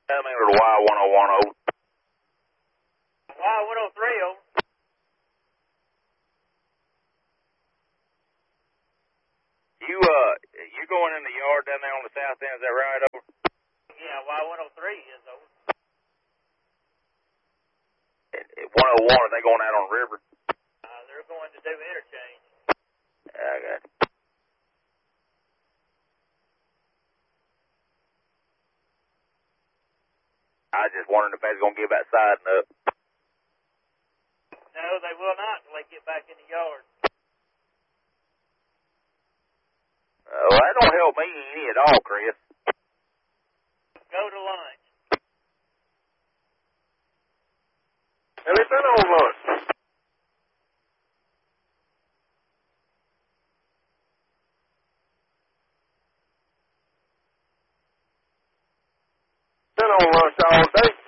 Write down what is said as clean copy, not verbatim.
Tell me with Y1010. Y103 over. You going in the yard down there on the south end, is that right, over? Yeah, Y103 is over. 101, are they going out on the river? They're going to do interchange. I got you. I was just wondering if they was going to give that siding up. No, they will not until they get back in the yard. Well, that don't help me any at all, Chris. Go to lunch. Have they been on lunch? Been on lunch all day.